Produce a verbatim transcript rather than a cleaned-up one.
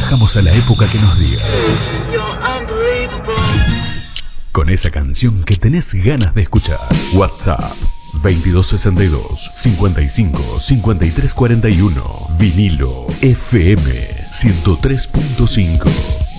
viajamos a la época que nos digas. Con esa canción que tenés ganas de escuchar. WhatsApp veintidós sesenta y dos, cincuenta y cinco, cincuenta y tres cuarenta y uno. Vinilo F M ciento tres punto cinco.